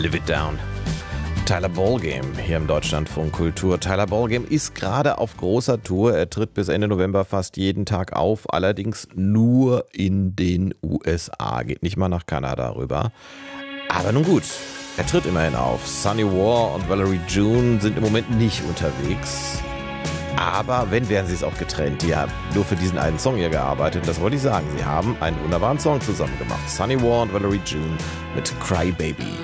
Live It Down. Tyler Ballgame hier im Deutschlandfunk Kultur. Tyler Ballgame ist gerade auf großer Tour. Er tritt bis Ende November fast jeden Tag auf, allerdings nur in den USA. Geht nicht mal nach Kanada rüber. Aber nun gut, er tritt immerhin auf. Sunny War und Valerie June sind im Moment nicht unterwegs. Aber wenn, wären sie es auch getrennt. Die haben nur für diesen einen Song hier gearbeitet. Das wollte ich sagen. Sie haben einen wunderbaren Song zusammen gemacht. Sunny War und Valerie June mit Cry Baby.